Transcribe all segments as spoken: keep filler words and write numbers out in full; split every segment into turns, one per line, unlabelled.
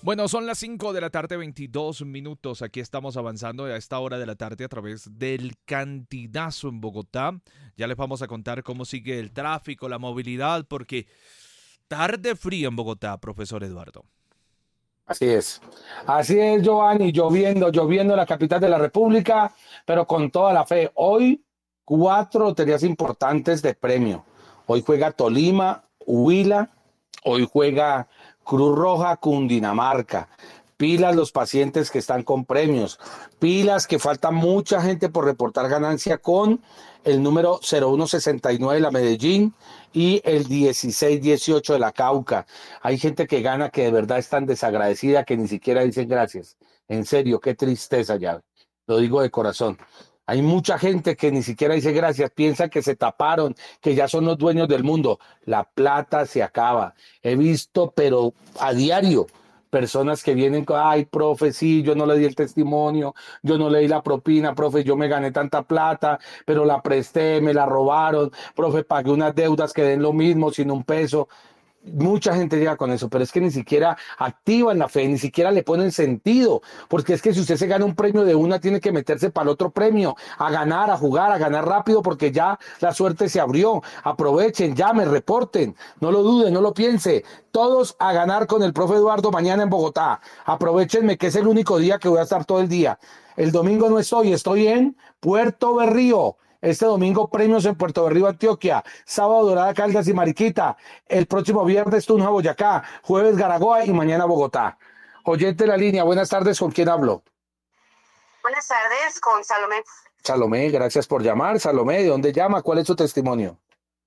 Bueno, son las cinco de la tarde, veintidós minutos. Aquí estamos avanzando a esta hora de la tarde a través del Cantidazo en Bogotá. Ya les vamos a contar cómo sigue el tráfico, la movilidad, porque tarde fría en Bogotá, profesor Eduardo.
Así es. Así es, Giovanni, lloviendo, lloviendo en la capital de la República, pero con toda la fe. Hoy, cuatro loterías importantes de premio. Hoy juega Tolima, Huila, hoy juega Cruz Roja, Cundinamarca. Pilas los pacientes que están con premios. Pilas que falta mucha gente por reportar ganancia con el número cero uno sesenta y nueve de la Medellín y el dieciséis dieciocho de la Cauca. Hay gente que gana que de verdad es tan desagradecida que ni siquiera dicen gracias. En serio, qué tristeza ya. Lo digo de corazón. Hay mucha gente que ni siquiera dice gracias, piensa que se taparon, que ya son los dueños del mundo. La plata se acaba. He visto, pero a diario, personas que vienen con, ay, profe, sí, yo no le di el testimonio, yo no le di la propina, profe, yo me gané tanta plata, pero la presté, me la robaron, profe, pagué unas deudas que den lo mismo, sin un peso. Mucha gente llega con eso, pero es que ni siquiera activan la fe, ni siquiera le ponen sentido, porque es que si usted se gana un premio de una, tiene que meterse para el otro premio, a ganar, a jugar, a ganar rápido, porque ya la suerte se abrió. Aprovechen, llamen, reporten, no lo duden, no lo piense. Todos a ganar con el profe Eduardo mañana en Bogotá. Aprovechenme que es el único día que voy a estar todo el día. El domingo no estoy, estoy en Puerto Berrío. Este domingo premios en Puerto Berrío, Antioquia. Sábado Dorada, Caldas y Mariquita. El próximo viernes Tunja, Boyacá. Jueves Garagoa y mañana Bogotá. Oyente de la línea, buenas tardes, ¿con quién hablo?
Buenas tardes, con Salomé.
Salomé, gracias por llamar. Salomé, ¿de dónde llama? ¿Cuál es su testimonio?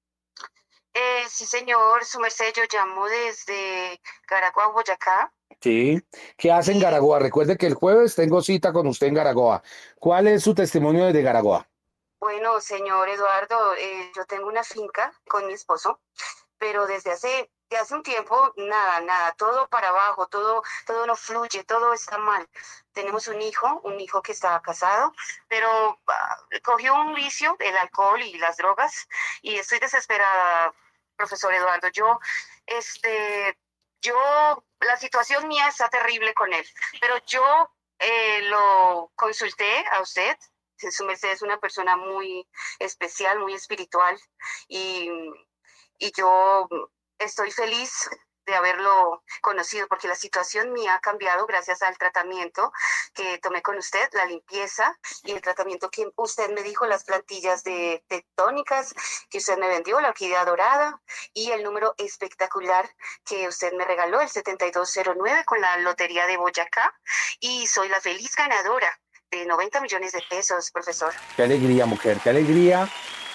Eh, sí, señor, su merced, yo llamo desde Garagoa, Boyacá.
Sí. ¿Qué hace en Garagoa? Recuerde que el jueves tengo cita con usted en Garagoa. ¿Cuál es su testimonio desde Garagoa?
Bueno, señor Eduardo, eh, yo tengo una finca con mi esposo, pero desde hace, de hace un tiempo, nada, nada, todo para abajo, todo, todo no fluye, todo está mal. Tenemos un hijo, un hijo que está casado, pero ah, cogió un vicio, el alcohol y las drogas, y estoy desesperada, profesor Eduardo. Yo, este, yo, la situación mía está terrible con él, pero yo eh, lo consulté a usted. Su merced es una persona muy especial, muy espiritual, y, y yo estoy feliz de haberlo conocido, porque la situación mía ha cambiado gracias al tratamiento que tomé con usted, la limpieza y el tratamiento que usted me dijo, las plantillas de tectónicas que usted me vendió, la orquídea dorada y el número espectacular que usted me regaló, el setenta y dos cero nueve con la lotería de Boyacá, y soy la feliz ganadora de noventa millones de pesos, profesor.
Qué alegría, mujer, qué alegría